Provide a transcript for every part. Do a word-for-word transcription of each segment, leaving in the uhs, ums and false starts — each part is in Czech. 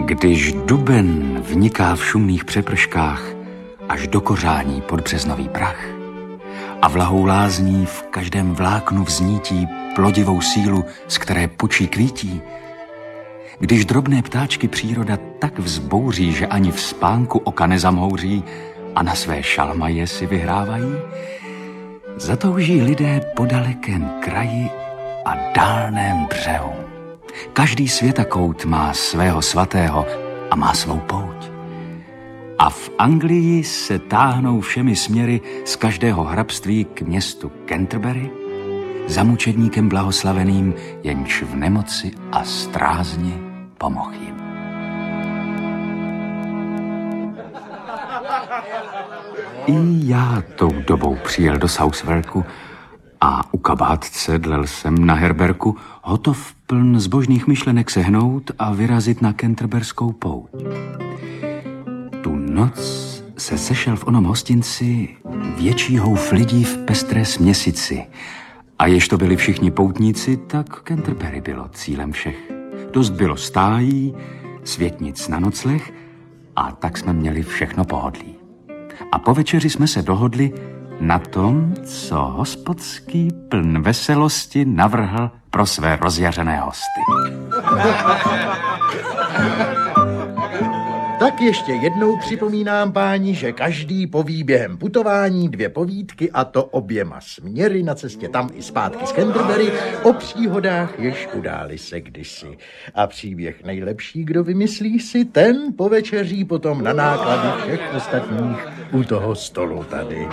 Když duben vniká v šumných přeprškách až do kořání pod březnový prach a vlahou lázní v každém vláknu vznítí plodivou sílu, z které pučí kvítí, když drobné ptáčky příroda tak vzbouří, že ani v spánku oka nezamhouří a na své šalmaje si vyhrávají, zatouží lidé po dalekém kraji a dálném břehu. Každý světakout má svého svatého a má svou pouť. A v Anglii se táhnou všemi směry z každého hrabství k městu Canterbury, za mučedníkem blahoslaveným, jenž v nemoci a strázni pomohl jim. I já tou dobou přijel do Southwarku a u kabátce dlel jsem na herberku, hotov pln zbožných myšlenek sehnout a vyrazit na Canterburskou pouť. Tu noc se sešel v onom hostinci větší houf lidí v pestré směsici. A jež to byli všichni poutníci, tak Canterbury bylo cílem všech. Dost bylo stájí, světnic na nocleh a tak jsme měli všechno pohodlí. A po večeři jsme se dohodli na tom, co hospodský pln veselosti navrhl pro své rozjařené hosty. Tak ještě jednou připomínám, páni, že každý poví během putování dvě povídky, a to oběma směry na cestě tam i zpátky z Canterbury, o příhodách, jež udály se kdysi. A příběh nejlepší, kdo vymyslí si, ten povečeří potom na náklady všech ostatních u toho stolu tady.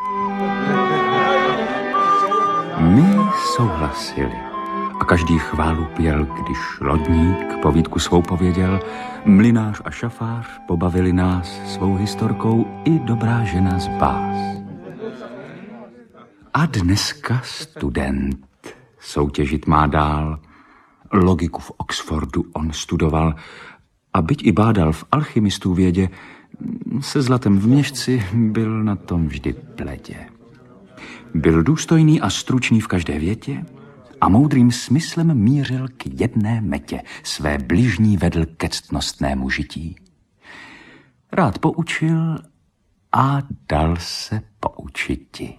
My souhlasili. A každý chválu pěl, když lodník povídku svou pověděl, mlynář a šafář pobavili nás svou historkou i dobrá žena z bás. A dneska student soutěžit má dál. Logiku v Oxfordu on studoval a byť i bádal v alchymistů vědě, se zlatem v měšci byl na tom vždy bledě. Byl důstojný a stručný v každé větě, a moudrým smyslem mířil k jedné metě, své bližní vedl ke ctnostnému žití. Rád poučil a dal se poučiti.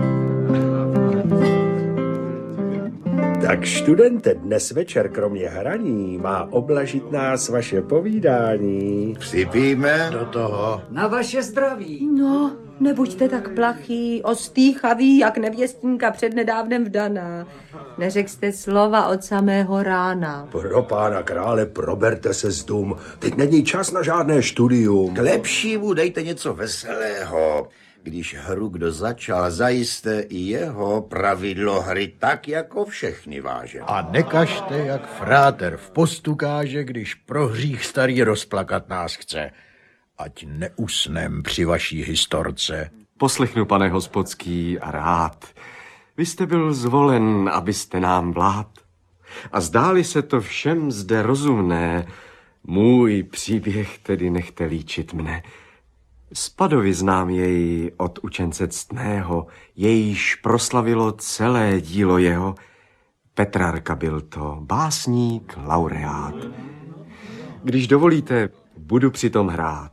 Tak studente, dnes večer kromě hraní má oblažit nás vaše povídání. Vsypíme do toho. Na vaše zdraví. No, nebuďte tak plachý, ostýchavý, jak nevěstínka přednedávnem vdaná. Neřekl jste slova od samého rána. Pro pána krále, proberte se s dům. Teď není čas na žádné studium. K lepšímu dejte něco veselého. Když hru kdo začal, zajisté i jeho pravidlo hry tak, jako všechny váže. A nekažte, jak fráter v postu káže, když pro hřích starý rozplakat nás chce. Ať neusnem při vaší historce. Poslechnu, pane hospodský, a rád. Vy jste byl zvolen, abyste nám vlád. A zdáli se to všem zde rozumné. Můj příběh tedy nechte líčit mne. Spadovi znám jej od učence ctného, jejíž proslavilo celé dílo jeho. Petrarka byl to, básník, laureát. Když dovolíte, budu přitom hrát.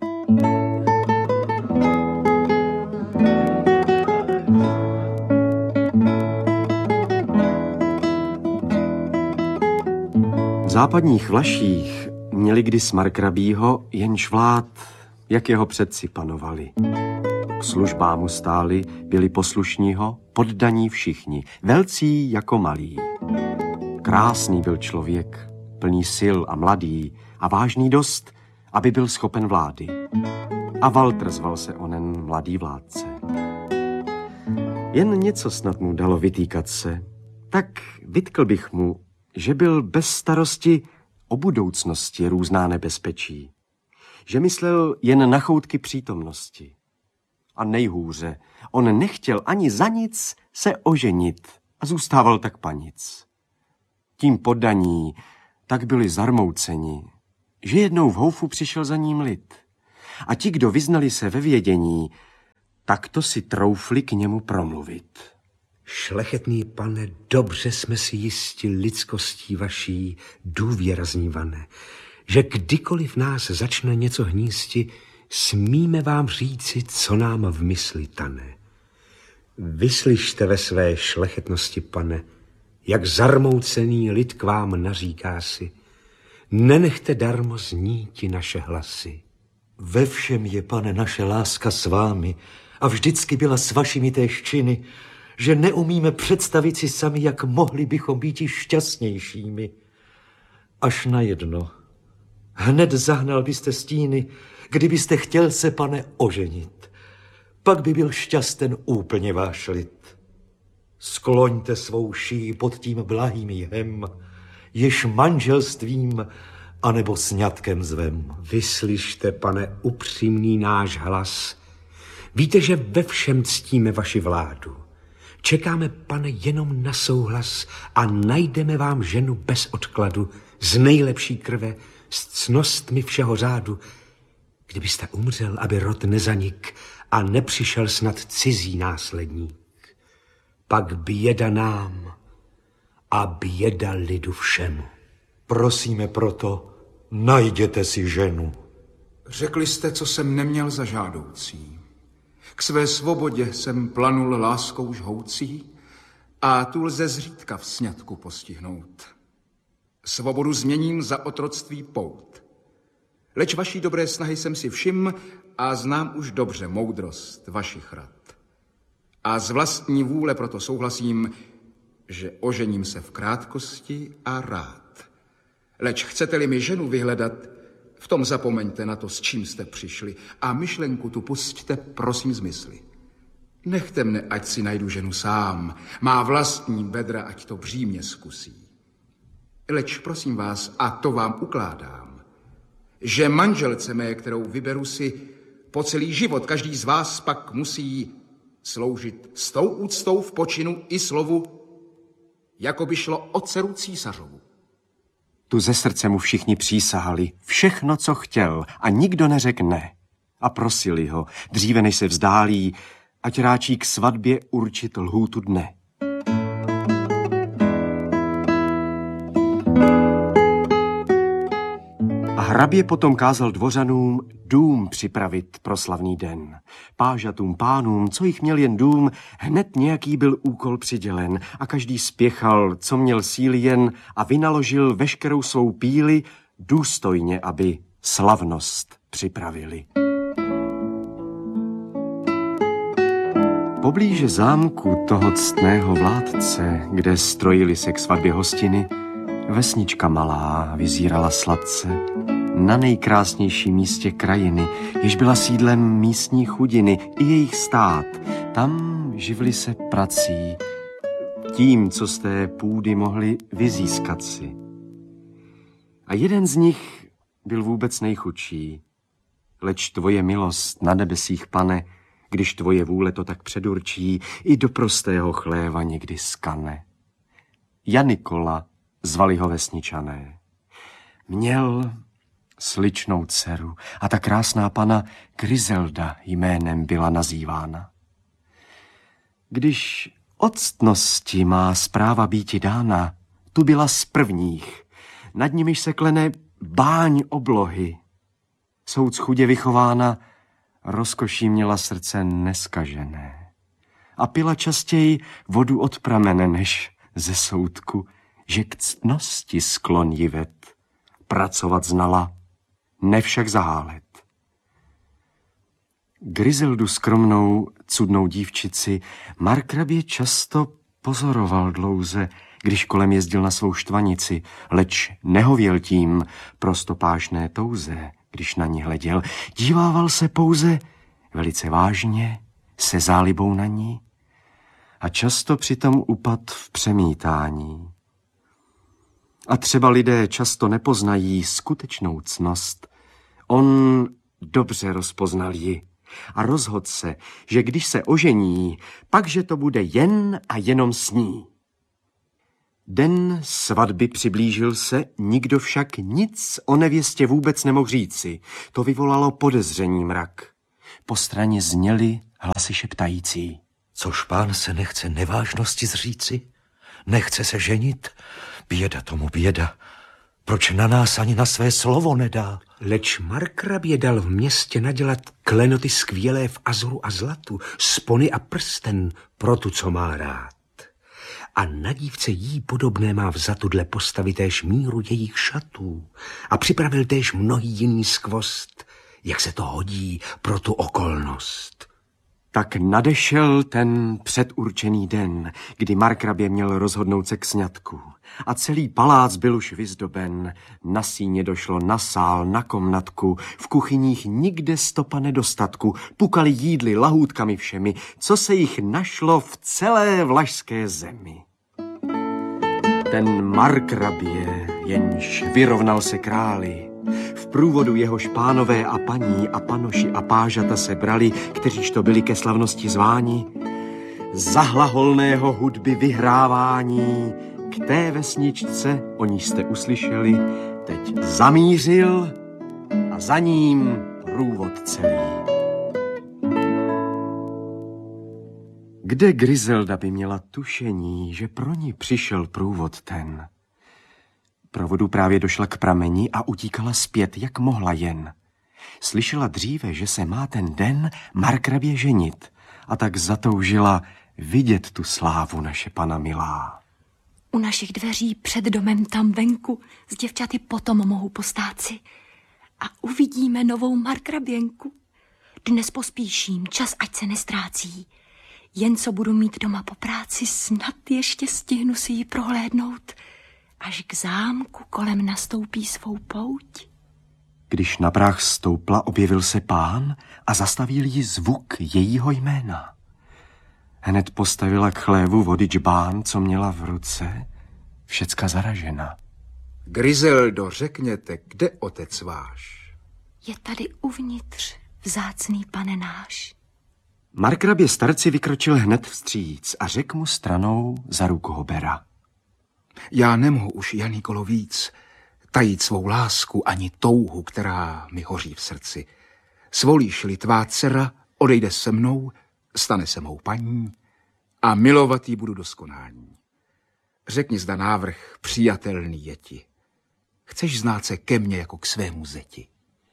V západních Vlaších měli kdys markrabího, jenž vlád, jak jeho předci panovali. K službám mu stáli, byli poslušního, poddaní všichni, velcí jako malí. Krásný byl člověk, plný sil a mladý a vážný dost, aby byl schopen vlády. A Walter zval se onen mladý vládce. Jen něco snad mu dalo vytýkat se, tak vytkl bych mu, že byl bez starosti o budoucnosti různá nebezpečí. Že myslel jen na choutky přítomnosti. A nejhůře, on nechtěl ani za nic se oženit a zůstával tak panic. Tím poddaní tak byli zarmouceni, že jednou v houfu přišel za ním lid. A ti, kdo vyznali se ve vědění, tak to si troufli k němu promluvit. Šlechetný pane, dobře jsme si jisti lidskostí vaší důvěraznívané, že kdykoliv nás začne něco hnízti, smíme vám říci, co nám v mysli tane. Vyslyšte ve své šlechetnosti, pane, jak zarmoucený lid k vám naříká si. Nenechte darmo zníti naše hlasy. Ve všem je, pane, naše láska s vámi a vždycky byla s vašimi též činy, že neumíme představit si sami, jak mohli bychom být i šťastnějšími. Až na jedno. Hned zahnal byste stíny, kdybyste chtěl se, pane, oženit. Pak by byl šťasten úplně váš lid. Skloňte svou šíji pod tím blahým jihem, jež manželstvím anebo sňatkem zvem. Vyslyšte, pane, upřímný náš hlas. Víte, že ve všem ctíme vaši vládu. Čekáme, pane, jenom na souhlas a najdeme vám ženu bez odkladu, z nejlepší krve, s ctnostmi všeho řádu. Kdybyste umřel, aby rod nezanik a nepřišel snad cizí následník, pak běda nám a běda lidu všemu. Prosíme proto, najděte si ženu. Řekli jste, co jsem neměl za žádoucí. K své svobodě jsem planul láskou žhoucí a tu lze zřídka v sňatku postihnout. Svobodu změním za otroctví pout. Leč vaší dobré snahy jsem si všim a znám už dobře moudrost vašich rad. A z vlastní vůle proto souhlasím, že ožením se v krátkosti a rád. Leč chcete-li mi ženu vyhledat, v tom zapomeňte na to, s čím jste přišli a myšlenku tu pusťte, prosím, z mysli. Nechte mne, ať si najdu ženu sám, má vlastní bedra, ať to břímě zkusí. Leč prosím vás, a to vám ukládám, že manželce mé, kterou vyberu si, po celý život každý z vás pak musí sloužit s tou úctou v počinu i slovu, jako by šlo o dceru císařovu. Tu ze srdce mu všichni přísahali, všechno, co chtěl, a nikdo neřekl ne. A prosili ho, dříve než se vzdálí, ať ráčí k svatbě určit lhůtu dne. A hrabě potom kázal dvořanům dům připravit pro slavný den. Pážatům pánům, co jich měl jen dům, hned nějaký byl úkol přidělen a každý spěchal, co měl síly jen, a vynaložil veškerou svou píli důstojně, aby slavnost připravili. Poblíže zámku toho ctného vládce, kde strojili se k svatbě hostiny, vesnička malá vyzírala sladce na nejkrásnějším místě krajiny, jež byla sídlem místní chudiny i jejich stát. Tam živili se prací, tím, co z té půdy mohli vyzískat si. A jeden z nich byl vůbec nejchudší. Leč tvoje milost na nebesích, pane, když tvoje vůle to tak předurčí, i do prostého chléva někdy skane. Janikola zvali ho vesničané. Měl sličnou dceru a ta krásná pana Griselda jménem byla nazývána. Když od ctnosti má zpráva býti dána, tu byla z prvních, nad nimiž se klene báň oblohy. Souc chudě vychována, rozkoší měla srdce neskažené a pila častěji vodu od pramene než ze soudku, že k ctnosti sklon jí ved. Pracovat znala, ne však zahálet. Griseldu skromnou, cudnou dívčici markrabě často pozoroval dlouze, když kolem jezdil na svou štvanici, leč nehověl tím prostopášné touze, když na ní hleděl. Dívával se pouze velice vážně, se zálibou na ní a často přitom upad v přemítání. A třeba lidé často nepoznají skutečnou ctnost. On dobře rozpoznal ji a rozhodl se, že když se ožení, pakže to bude jen a jenom s ní. Den svatby přiblížil se, nikdo však nic o nevěstě vůbec nemohl říci. To vyvolalo podezření mrak. Po straně zněly hlasy šeptající. Což pán se nechce nevážnosti zříci? Nechce se ženit? Běda tomu běda. Proč na nás ani na své slovo nedá? Leč markrabě dal v městě nadělat klenoty skvělé v azoru a zlatu, spony a prsten pro tu, co má rád. A na dívce jí podobné má vzatu dle postavy též míru jejich šatů a připravil též mnohý jiný skvost, jak se to hodí pro tu okolnost. Tak nadešel ten předurčený den, kdy markrabě měl rozhodnout se k sňatku. A celý palác byl už vyzdoben. Na síně došlo na sál, na komnatku, v kuchyních nikde stopa nedostatku. Pukali jídly, lahůdkami všemi, co se jich našlo v celé vlašské zemi. Ten markrabě, jenž vyrovnal se králi, v průvodu jehož pánové a paní a panoši a pážata se brali, kteříž to byli ke slavnosti zváni, zahlaholného hudby vyhrávání k té vesničce, o níž jste uslyšeli, teď zamířil a za ním průvod celý. Kde Griselda by měla tušení, že pro ní přišel průvod ten? Pro vodu právě došla k prameni a utíkala zpět, jak mohla jen. Slyšela dříve, že se má ten den markrabě ženit a tak zatoužila vidět tu slávu naše pana milá. U našich dveří před domem tam venku s děvčaty potom mohu postát si a uvidíme novou markraběnku. Dnes pospíším, čas ať se nestrácí. Jen co budu mít doma po práci, snad ještě stihnu si ji prohlédnout, až k zámku kolem nastoupí svou pouť. Když na práh stoupla, objevil se pán a zastavil jí zvuk jejího jména. Hned postavila k chlévu vody džbán, co měla v ruce, všecka zaražena. Griseldo, řekněte, kde otec váš? Je tady uvnitř, vzácný pane náš. Markrabě starci vykročil hned vstříc a řekl mu stranou za ruku ho bera. Já nemohu už, Janikolo, víc tajit svou lásku ani touhu, která mi hoří v srdci. Svolíš-li tvá dcera, odejde se mnou, stane se mou paní a milovat jí budu do skonání. Řekni, zda návrh přijatelný je ti. Chceš znát se ke mně jako k svému zeti?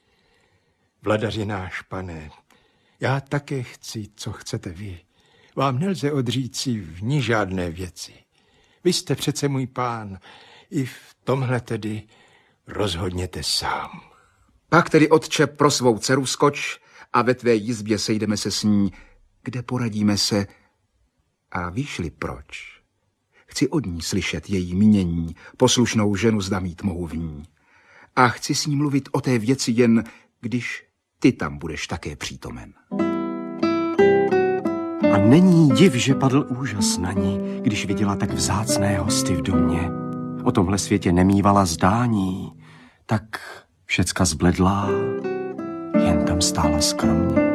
Vladaři náš, pane, já také chci, co chcete vy. Vám nelze odříci v ní žádné věci. Vy jste přece můj pán, i v tomhle tedy rozhodněte sám. Pak tedy, otče, pro svou dceru skoč a ve tvé jizbě sejdeme se s ní, kde poradíme se. A víš-li proč? Chci od ní slyšet její mínění, poslušnou ženu zda mít mohu v ní. A chci s ní mluvit o té věci jen, když ty tam budeš také přítomen. A není div, že padl úžas na ní, když viděla tak vzácné hosty v domě. O tomhle světě nemývala zdání, tak všecka zbledlá, jen tam stála skromně.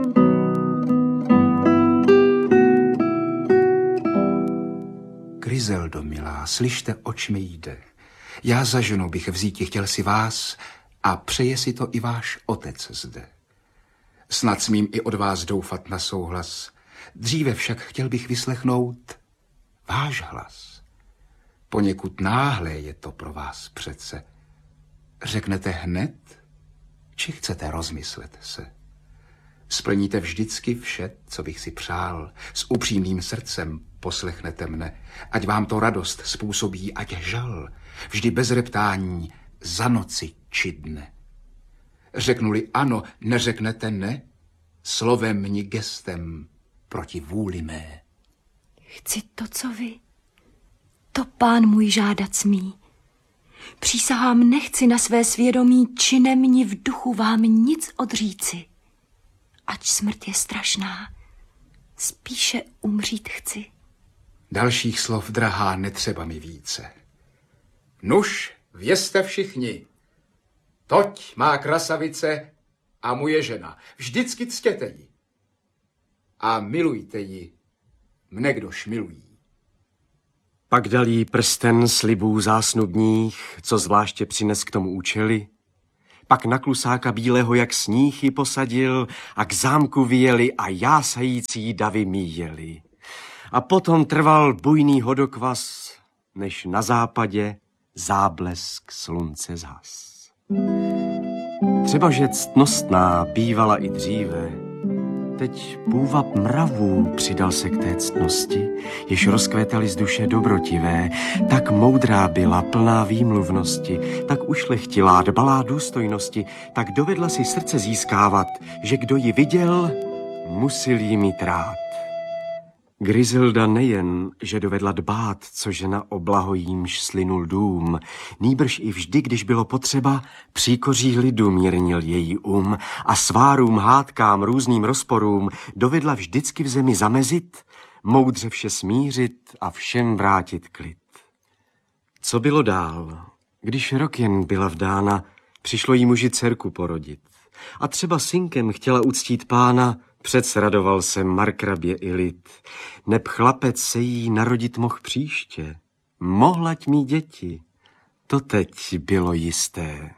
Griseldo, milá, slyšte, oč mi jde. Já za ženou bych vzíti chtěl si vás a přeje si to i váš otec zde. Snad smím i od vás doufat na souhlas. Dříve však chtěl bych vyslechnout váš hlas. Poněkud náhle je to pro vás přece. Řeknete hned, či chcete rozmyslet se? Splníte vždycky vše, co bych si přál. S upřímným srdcem poslechnete mne, ať vám to radost způsobí, ať žal, vždy bez reptání, za noci či dne. Řeknu-li ano, neřeknete ne, slovem ni gestem proti vůli mé. Chci to, co vy, to pán můj žádat smí. Přísahám, nechci na své svědomí činem ni v duchu vám nic odříci. Ať smrt je strašná, spíše umřít chci. Dalších slov, drahá, netřeba mi více. Nuž, vězte všichni, toť má krasavice a moje žena. Vždycky ctěte ji. A milujte ji, mne kdož milují. Pak dal jí prsten slibů zásnubních, co zvláště přines k tomu účeli. Pak na klusáka bílého jak sníh ji posadil a k zámku vyjeli a jásající davy míjeli. A potom trval bujný hodokvas, než na západě záblesk slunce zhas. Třebaže ctnostná bývala i dříve, teď půvab mravů přidal se k té ctnosti, jež rozkvétaly z duše dobrotivé, tak moudrá byla, plná výmluvnosti, tak ušlechtilá, dbalá důstojnosti, tak dovedla si srdce získávat, že kdo ji viděl, musil jí mít rád. Griselda nejen, že dovedla dbát, co žena o blaho jímž slynul dům, nýbrž i vždy, když bylo potřeba, příkoří lidu mírnil její um a svárům, hádkám, různým rozporům dovedla vždycky v zemi zamezit, moudře vše smířit a všem vrátit klid. Co bylo dál? Když rok jen byla vdána, přišlo jí muži dcerku porodit. A třeba synkem chtěla uctít pána, předsradoval se markrabě i lid. Neb chlapec se jí narodit mohl příště. Mohlať mít děti. To teď bylo jisté.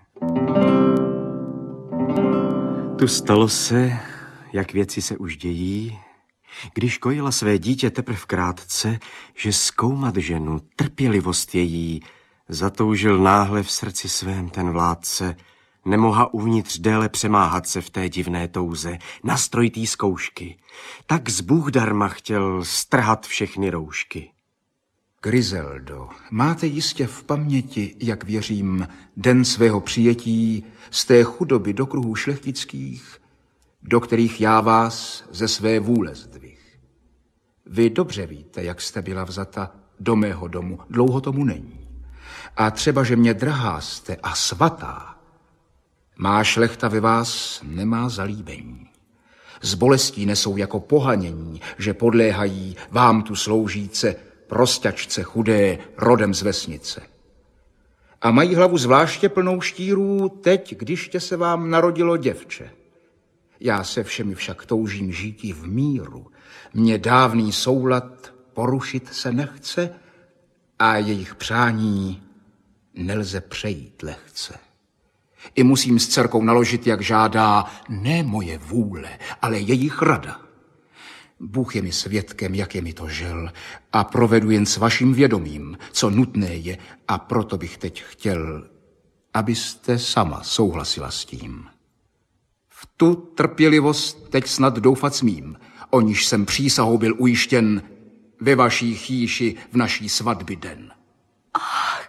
Tu stalo se, jak věci se už dějí, když kojila své dítě teprv krátce, že zkoumat ženu, trpělivost její, zatoužil náhle v srdci svém ten vládce, nemohla uvnitř déle přemáhat se v té divné touze, nastroj tý zkoušky. Tak z Bůh darma chtěl strhat všechny roušky. Griseldo, máte jistě v paměti, jak věřím, den svého přijetí z té chudoby do kruhů šlechtických, do kterých já vás ze své vůle zdvih. Vy dobře víte, jak jste byla vzata do mého domu, dlouho tomu není. A třeba, že mě drahá jste a svatá, má šlechta ve vás nemá zalíbení. Z bolestí nesou jako pohanění, že podléhají vám tu sloužíce, prosťačce chudé, rodem z vesnice. A mají hlavu zvláště plnou štírů teď, když tě se vám narodilo děvče. Já se všemi však toužím žítí v míru. Mně dávný soulad porušit se nechce a jejich přání nelze přejít lehce. I musím s dcerkou naložit, jak žádá, ne moje vůle, ale jejich rada. Bůh je mi svědkem, jak je mi to žel, a provedu jen s vaším vědomím, co nutné je, a proto bych teď chtěl, abyste sama souhlasila s tím. V tu trpělivost teď snad doufat smím, o níž jsem přísahou byl ujištěn ve vaší chýši v naší svatby den. Ach,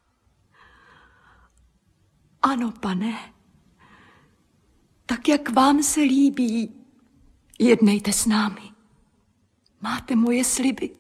ano, pane, tak jak vám se líbí, jednejte s námi. Máte moje sliby.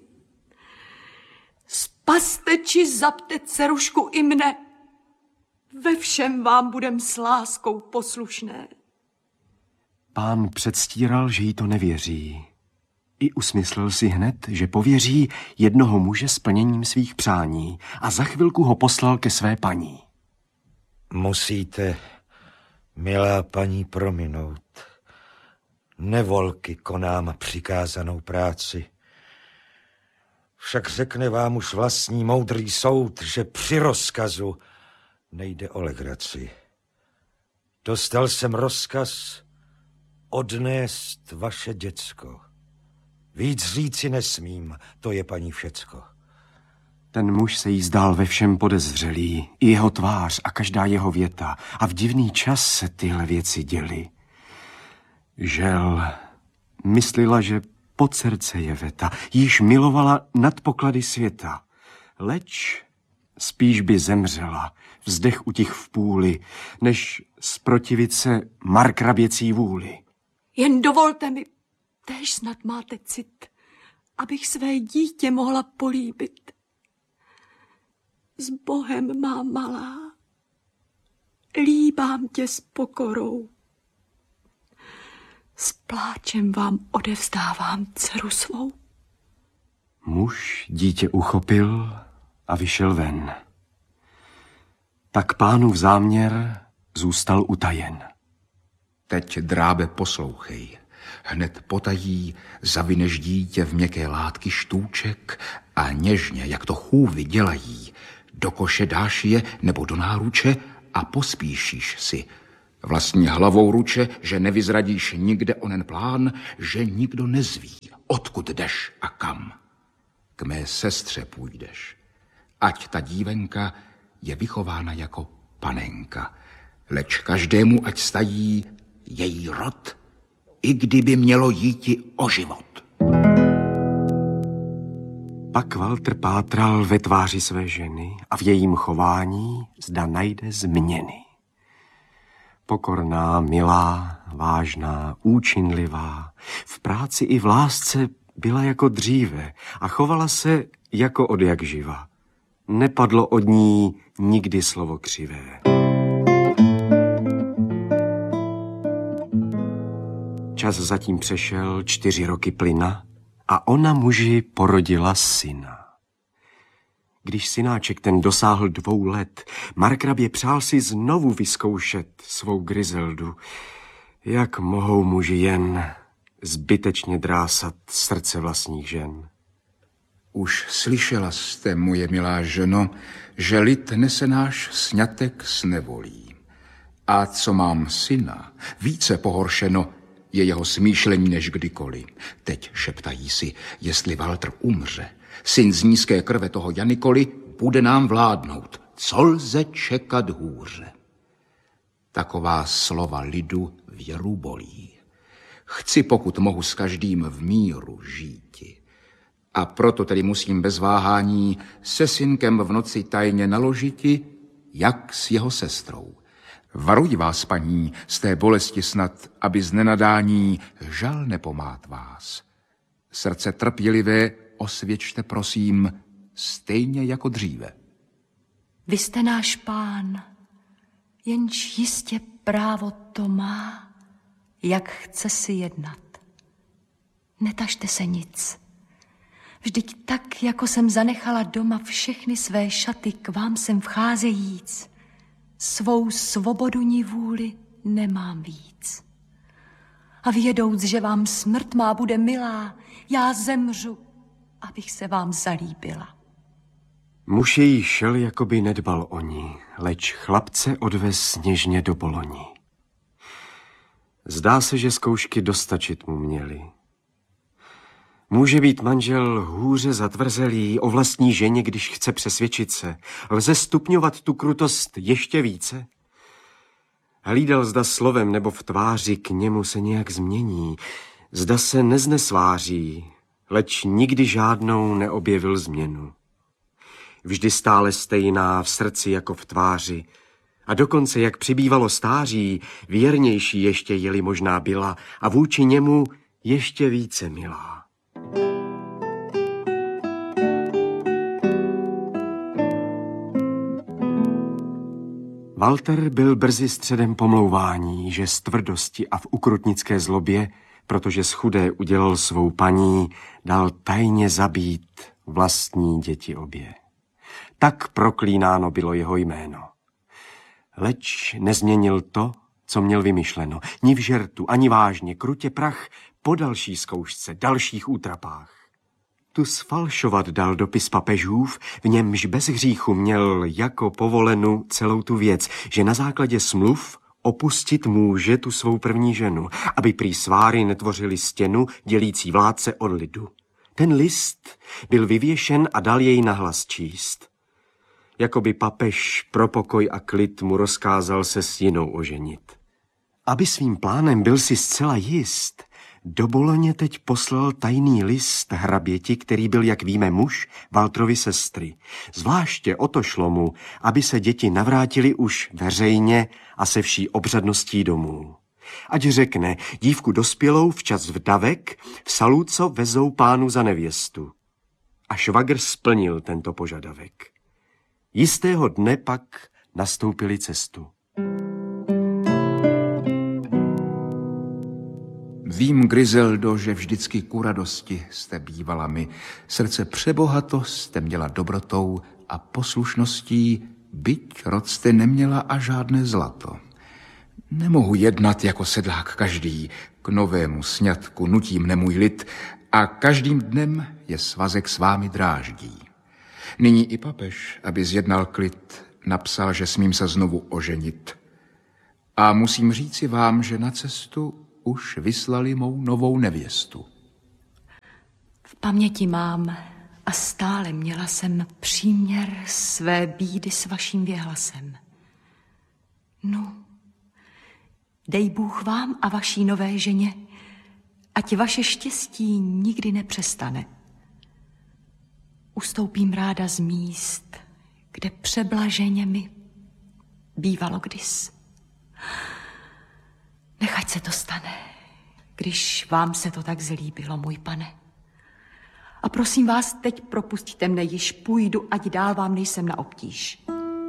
Spaste či zapte dcerušku i mne. Ve všem vám budem s láskou poslušné. Pán předstíral, že jí to nevěří. I usmyslel si hned, že pověří jednoho muže splněním svých přání a za chvilku ho poslal ke své paní. Musíte, milá paní, prominout. Nevolky konám přikázanou práci. Však řekne vám už vlastní moudrý soud, že při rozkazu nejde o legraci. Dostal jsem rozkaz odnést vaše děcko. Víc říci nesmím, to je paní všecko. Ten muž se jí zdál ve všem podezřelý, i jeho tvář a každá jeho věta, a v divný čas se tyhle věci děly. Žel, myslela, že pod srdce je veta, již milovala nad poklady světa. Leč spíš by zemřela, vzdech utich v půli, než zprotivit se markraběcí vůli. Jen dovolte mi, též snad máte cit, abych své dítě mohla políbit. S Bohem, má malá, líbám tě s pokorou. S pláčem vám odevzdávám dceru svou. Muž dítě uchopil a vyšel ven. Tak pánův záměr zůstal utajen. Teď, drábe, poslouchej. Hned potají zavineš dítě v měkké látky štůček a něžně, jak to chůvy dělají, do koše dáš je nebo do náruče a pospíšíš si. Vlastní hlavou ruče, že nevyzradíš nikde onen plán, že nikdo nezví, odkud jdeš a kam. K mé sestře půjdeš. Ať ta dívenka je vychována jako panenka, leč každému ať stají její rod, i kdyby mělo jíti o život. Pak Walter pátral ve tváři své ženy a v jejím chování zda najde změny. Pokorná, milá, vážná, účinlivá, v práci i v lásce byla jako dříve a chovala se jako odjakživa. Nepadlo od ní nikdy slovo křivé. Čas zatím přešel, čtyři roky plyna a ona muži porodila syna. Když synáček ten dosáhl dvou let, markrabě přál si znovu vyzkoušet svou Griseldu. Jak mohou muži jen zbytečně drásat srdce vlastních žen? Už slyšela jste, moje milá ženo, že lid nese náš sňatek s nevolí. A co mám syna, více pohoršeno je jeho smýšlení než kdykoliv. Teď šeptají si, jestli Walter umře, syn z nízké krve toho Janikoli bude nám vládnout. Co lze čekat hůře? Taková slova lidu věru bolí. Chci, pokud mohu, s každým v míru žíti. A proto tedy musím bez váhání se synkem v noci tajně naložiti, jak s jeho sestrou. Varuji vás, paní, z té bolesti snad, aby z nenadání žal nepomát vás. Srdce trpělivé osvědčte, prosím, stejně jako dříve. Vy jste náš pán, jenž jistě právo to má, jak chce si jednat. Netažte se nic. Vždyť tak, jako jsem zanechala doma všechny své šaty, k vám sem vcházejíc, svou svobodu ni vůli nemám víc. A vědouc, že vám smrt má bude milá, já zemřu, abych se vám zalíbila. Muž její šel, jako by nedbal o ní, leč chlapce odvez něžně do Boloni. Zdá se, že zkoušky dostačit mu měly. Může být manžel hůře zatvrzelý o vlastní ženě, když chce přesvědčit se. Lze stupňovat tu krutost ještě více? Hlídal, zda slovem nebo v tváři k němu se nějak změní. Zda se neznesváří, leč nikdy žádnou neobjevil změnu. Vždy stále stejná v srdci jako v tváři. A dokonce, jak přibývalo stáří, věrnější ještě jeli možná byla a vůči němu ještě více milá. Walter byl brzy středem pomlouvání, že z tvrdosti a v ukrutnické zlobě, protože z chudé udělal svou paní, dal tajně zabít vlastní děti obě. Tak proklínáno bylo jeho jméno. Leč nezměnil to, co měl vymyšleno, ni v žertu, ani vážně, krutě prach po další zkoušce, dalších útrapách. Tu sfalšovat dal dopis papežův, v němž bez hříchu měl jako povolenu celou tu věc, že na základě smluv opustit může tu svou první ženu, aby prý sváry netvořili stěnu dělící vládce od lidu. Ten list byl vyvěšen a dal jej nahlas číst. Jakoby papež pro pokoj a klid mu rozkázal se s jinou oženit. Aby svým plánem byl si zcela jist, do Boloně teď poslal tajný list hraběti, který byl, jak víme, muž Walterovy sestry. Zvláště o to šlo mu, aby se děti navrátili už veřejně a se vší obřadností domů. Ať řekne, dívku dospělou včas vdavek v salúco vezou pánu za nevěstu. A švagr splnil tento požadavek. Jistého dne pak nastoupili cestu. Vím, Griseldo, že vždycky ku radosti jste bývala mi. Srdce přebohato jste měla dobrotou a poslušností, byť rod jste neměla a žádné zlato. Nemohu jednat jako sedlák každý, k novému sňatku nutím mne můj lid a každým dnem je svazek s vámi dráždí. Nyní i papež, aby zjednal klid, napsal, že smím se znovu oženit. A musím říci vám, že na cestu už vyslali mou novou nevěstu. V paměti mám A stále měla jsem příměr své bídy s vaším věhlasem. No, dej Bůh vám a vaší nové ženě, ať vaše štěstí nikdy nepřestane. Ustoupím ráda z míst, kde přeblaženě mi bývalo kdys. Nechať se to stane, když vám se to tak zlíbilo, můj pane. A prosím vás, teď propustíte mne, již půjdu, ať dál vám nejsem na obtíž.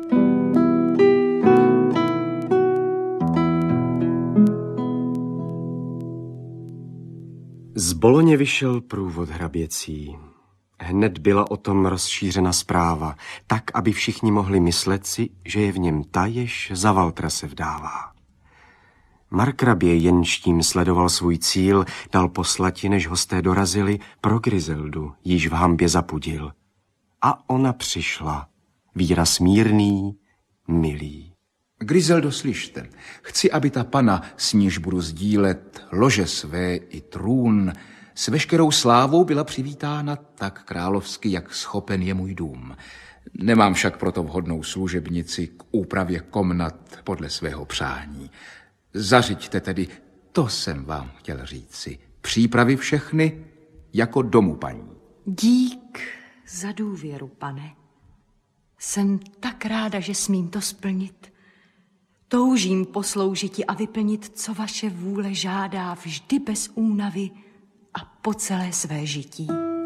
Z Boloně vyšel průvod hraběcí. Hned byla o tom rozšířena zpráva, tak, aby všichni mohli myslet si, že je v něm ta, jež za Valtra se vdává. Markrabě, jenž tím sledoval svůj cíl, dal poslati, než hosté dorazili, pro Griseldu, již v hambě zapudil. A ona přišla, výraz mírný, milý. Griseldo, slyšte, chci, aby ta pana, s níž budu sdílet lože své i trůn, s veškerou slávou byla přivítána tak královsky, jak schopen je můj dům. Nemám však proto vhodnou služebnici k úpravě komnat podle svého přání. Zařiďte tedy, to jsem vám chtěl říci, přípravy všechny jako domu paní. Dík za důvěru, pane. Jsem tak ráda, že smím to splnit. Toužím posloužiti a vyplnit, co vaše vůle žádá, vždy bez únavy a po celé své žití.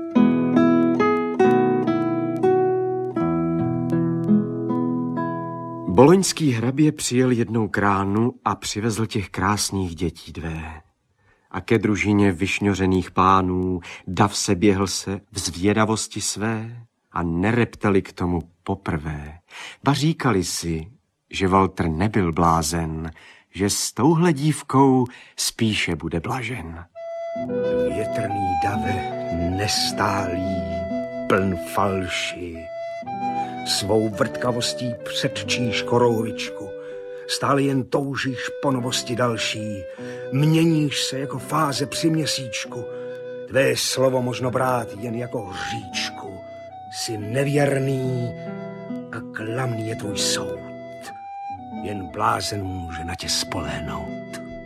Boloňský hrabě přijel jednou k ránu a přivezl těch krásných dětí dvé. A ke družině vyšňořených pánů dav se běhl se v zvědavosti své a nereptali k tomu poprvé. Ba říkali si, že Valtr nebyl blázen, že s touhle dívkou spíše bude blažen. Větrný dave, nestálý, pln falši. Svou vrtkavostí předčíš korouhvičku, stále jen toužíš po novosti další, měníš se jako fáze při měsíčku, tvé slovo možno brát jen jako hříčku, jsi nevěrný a klamný je tvůj soud, jen blázen může na tě spolehnout.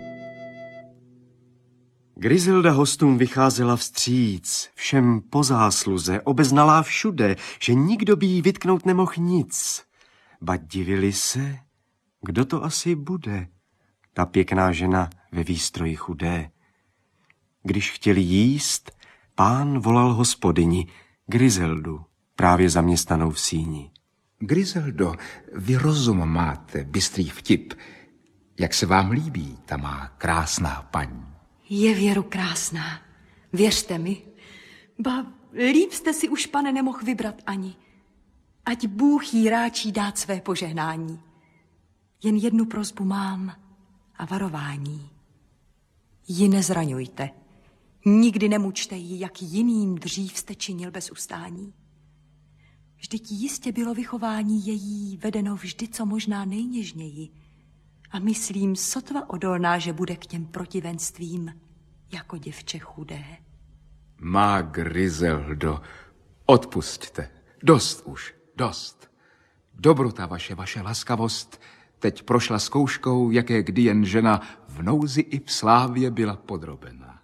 Griselda hostům vycházela vstříc, všem po zásluze, obeznalá všude, že nikdo by jí vytknout nemohl nic. Ba divili se, kdo to asi bude, ta pěkná žena ve výstroji chudé. Když chtěli jíst, pán volal hospodyni, Griseldu, právě zaměstnanou v síni. Griseldo, vy rozum máte, bystrý vtip. Jak se vám líbí ta má krásná paní? Je věru krásná, věřte mi. Ba, líp jste si už, pane, nemohl vybrat ani. Ať Bůh jí ráčí dát své požehnání. Jen jednu prosbu mám a varování. Ji nezraňujte. Nikdy nemučte ji, jak jiným dřív jste činil bez ustání. Vždyť jistě bylo vychování její vedeno vždy co možná nejněžněji. A myslím, sotva odolná, že bude k těm protivenstvím jako děvče chudé. Má Griseldo, odpusťte. Dost už, dost. Dobrota vaše, vaše laskavost teď prošla zkouškou, jaké kdy jen žena v nouzi i v slávě byla podrobena.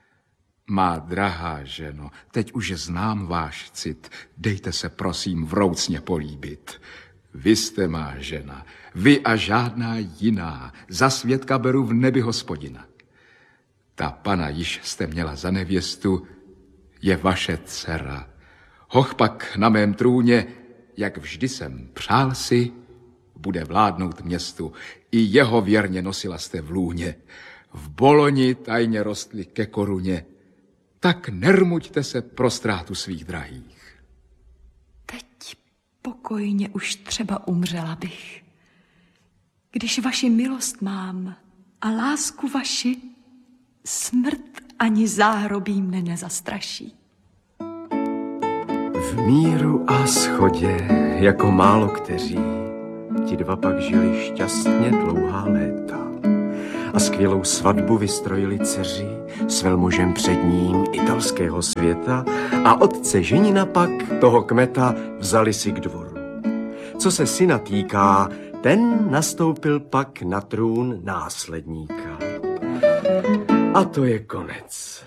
Má drahá ženo, teď už znám váš cit, dejte se prosím vroucně políbit. Vy jste má žena, vy a žádná jiná, za svědka beru v nebi Hospodina. Ta pana již jste měla za nevěstu, je vaše dcera. Hoch pak na mém trůně, jak vždy jsem přál si, bude vládnout městu. I jeho věrně nosila jste v lůně. V Boloni tajně rostly ke koruně. Tak nermuďte se pro ztrátu svých drahých. Teď pokojně už třeba umřela bych. Když vaši milost mám a lásku vaši, smrt ani záhrobí mne nezastraší. V míru a schodě, jako málo kteří, ti dva pak žili šťastně dlouhá léta. A skvělou svatbu vystrojili dceři, s velmožem předním italského světa a otce ženina pak, toho kmeta, vzali si k dvoru. Co se syna týká, ten nastoupil pak na trůn následníka. A to je konec.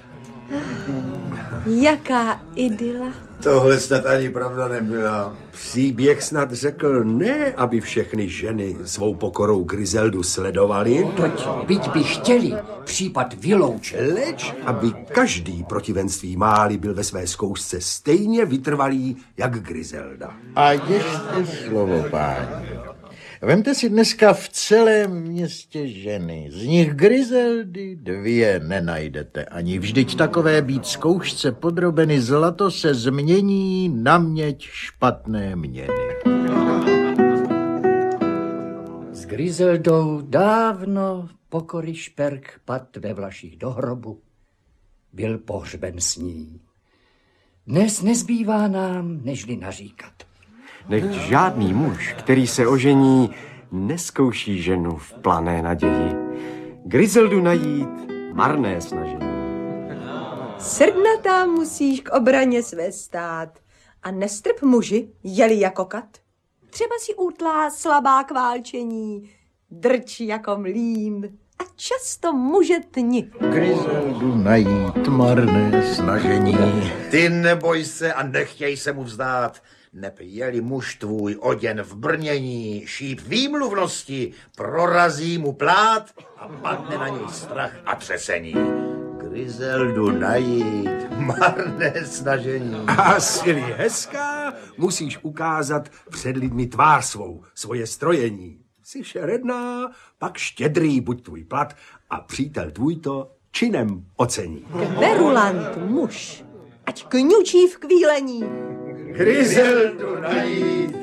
Jaká idyla. Tohle snad ani pravda nebyla. Příběh snad řekl ne, aby všechny ženy svou pokorou Griseldu sledovali, Toť byť by chtěli případ vyloučit. leč aby každý protivenství máli byl ve své zkoušce stejně vytrvalý jak Griselda. A ještě slovo, páni. Vemte si dneska v celém městě ženy. Z nich Griseldy dvě nenajdete ani. Vždyť takové být zkoušce podrobeny zlato se změní na měď špatné měny. S Griseldou dávno pokory šperk pad ve Vlaších do hrobu. Byl pohřben s ní. Dnes nezbývá nám, nežli naříkat. Nechť žádný muž, který se ožení, neskouší ženu v plané naději. Griseldu najít, marné snažení. Srdnatá musíš k obraně své stát a nestrp muži, jeli jako kat. Třeba si útlá slabá k válčení, drč jako mlýn a často muže tni. Griseldu najít marné snažení. Ty neboj se a nechtěj se mu vzdát. Neb je-li muž tvůj oděn v brnění, šíp výmluvnosti, prorazí mu plát a padne na něj strach a třesení. Griseldu najít, marné snažení. A sily hezká, musíš ukázat před lidmi tvář svou, svoje strojení. Jsi šeredná, pak štědrý buď tvůj plat a přítel tvůj to činem ocení. Kverulant muž, ať kňučí v kvílení. Griseldu najít,